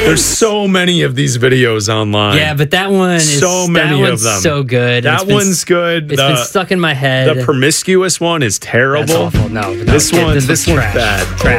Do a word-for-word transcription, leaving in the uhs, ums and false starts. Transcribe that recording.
There's so many of these videos online. Yeah, but that one is so many that of one's them. so good. That It's been- one's good. It's the, been stuck in my head. The promiscuous one is terrible. That's awful. No, no this kid, one, this this was one's trash. bad. Trash.